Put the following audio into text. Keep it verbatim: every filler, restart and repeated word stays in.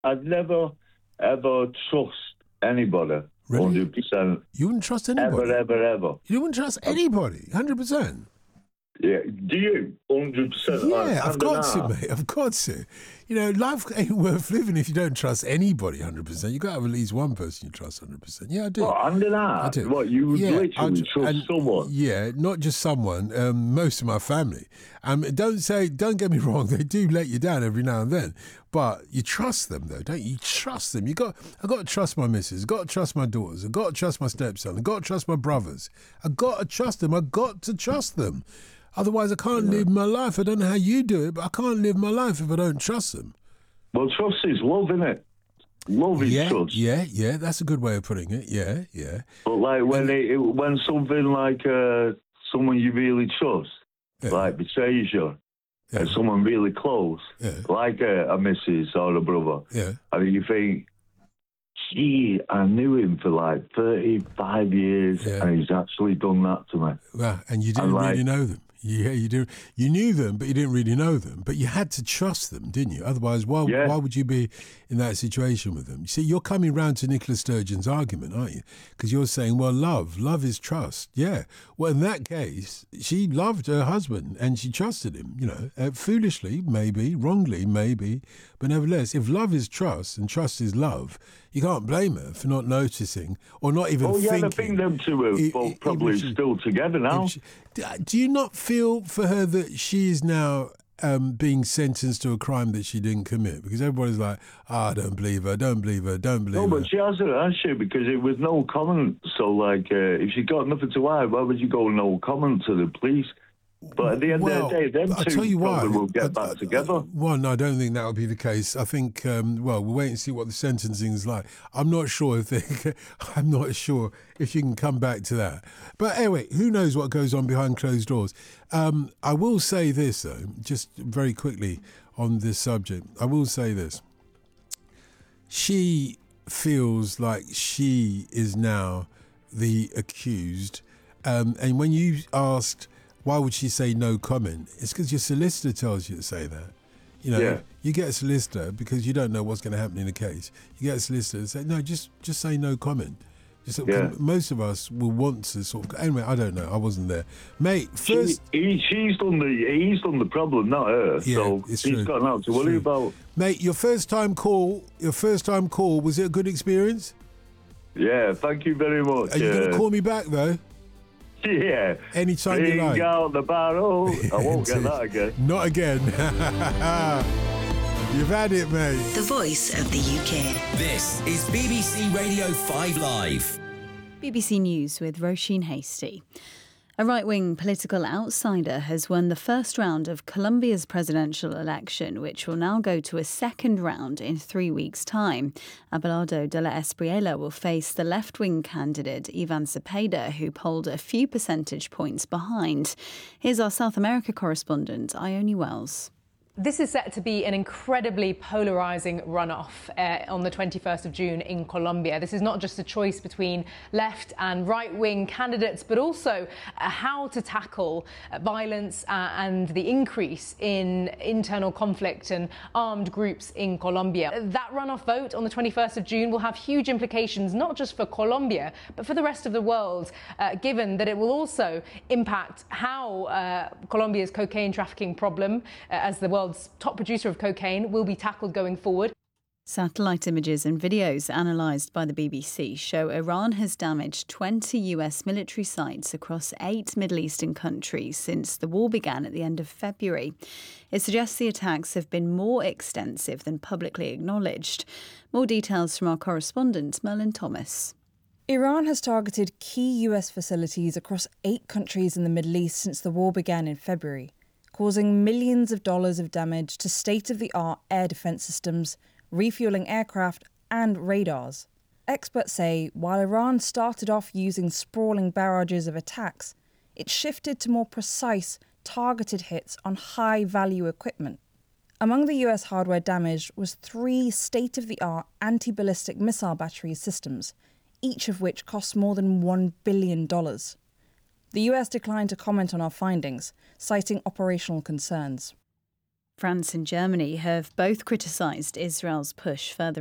I'd never, ever trust anybody. Really? one hundred percent. You wouldn't trust anybody? Ever, ever, ever. You wouldn't trust anybody? one hundred percent? Yeah. Do you? one hundred percent. Yeah, like, I've got to, mate. I've got to. You know, life ain't worth living if you don't trust anybody one hundred percent. You've got to have at least one person you trust one hundred percent. Yeah, I do. What, under that? I do. What, you would yeah, literally trust and, someone? Yeah, not just someone, um, most of my family. Um, don't say, don't get me wrong, they do let you down every now and then. But you trust them, though, don't you? You trust them. You got, I got to trust my missus. I got to trust my daughters. I got to trust my stepson. I got to trust my brothers. I got to trust them. I got to trust them. Otherwise, I can't yeah. live my life. I don't know how you do it, but I can't live my life if I don't trust them. Well, trust is love, isn't it? Love is yeah, trust. Yeah, yeah, that's a good way of putting it. Yeah, yeah. But like when it, when something like uh, someone you really trust, yeah. like betrays you, yeah. and someone really close, yeah. like a, a missus or a brother, yeah. and you think, gee, I knew him for like thirty-five years, yeah. and he's actually done that to me. Well, and you didn't like, really know them. Yeah, you do. You knew them, but you didn't really know them. But you had to trust them, didn't you? Otherwise, why yeah. why would you be in that situation with them? You see, you're coming round to Nicola Sturgeon's argument, aren't you? Because you're saying, well, love, love is trust. Yeah. Well, in that case, she loved her husband and she trusted him, you know, uh, foolishly, maybe, wrongly, maybe. But nevertheless, if love is trust and trust is love, you can't blame her for not noticing or not even oh, thinking. Oh, yeah, I think them two are it, both it, probably she, still together now. She, do you not feel for her that she is now um, being sentenced to a crime that she didn't commit? Because everybody's like, ah, oh, I don't believe her, don't believe her, don't believe no, her. No, but she hasn't, has she? Because it was no comment. So, like, uh, if she got nothing to hide, why would you go no comment to the police? But at the end well, of the day, them I'll two tell you probably why. will get I, back I, together. I, well, no, I don't think that will be the case. I think, um, well, we'll wait and see what the sentencing is like. I'm not sure if they, I'm not sure if you can come back to that. But anyway, who knows what goes on behind closed doors. Um, I will say this, though, just very quickly on this subject. I will say this. She feels like she is now the accused. Um, and when you asked, why would she say no comment? It's because your solicitor tells you to say that. You know, yeah. you get a solicitor because you don't know what's going to happen in a case. You get a solicitor to say, no, just just say no comment. Just, yeah. Most of us will want to sort of, anyway, I don't know. I wasn't there. Mate, first... She, he, she's, done the, he's done the problem, not her. Yeah, so it's he's true. got nothing to it's worry true. about. Mate, your first time call, your first time call, was it a good experience? Yeah, thank you very much. Are you uh, going to call me back, though? Yeah. Anytime Bring you like. out the barrel. I won't get that again. Not again. You've had it, mate. The voice of the U K. This is B B C Radio five Live. B B C News with Roisin Hasty. A right-wing political outsider has won the first round of Colombia's presidential election, which will now go to a second round in three weeks' time. Abelardo de la Espriella will face the left-wing candidate Ivan Cepeda, who polled a few percentage points behind. Here's our South America correspondent, Ione Wells. This is set to be an incredibly polarising runoff uh, on the twenty-first of June in Colombia. This is not just a choice between left and right-wing candidates, but also uh, how to tackle uh, violence uh, and the increase in internal conflict and armed groups in Colombia. That runoff vote on the twenty-first of June will have huge implications, not just for Colombia, but for the rest of the world, uh, given that it will also impact how uh, Colombia's cocaine trafficking problem, uh, as the world world's top producer of cocaine, will be tackled going forward. Satellite images and videos analysed by the B B C show Iran has damaged twenty U S military sites across eight Middle Eastern countries since the war began at the end of February. It suggests the attacks have been more extensive than publicly acknowledged. More details from our correspondent, Merlin Thomas. Iran has targeted key U S facilities across eight countries in the Middle East since the war began in February, causing millions of dollars of damage to state-of-the-art air defence systems, refuelling aircraft and radars. Experts say while Iran started off using sprawling barrages of attacks, it shifted to more precise, targeted hits on high-value equipment. Among the U S hardware damaged was three state-of-the-art anti-ballistic missile battery systems, each of which cost more than one billion dollars. The U S declined to comment on our findings, citing operational concerns. France and Germany have both criticised Israel's push further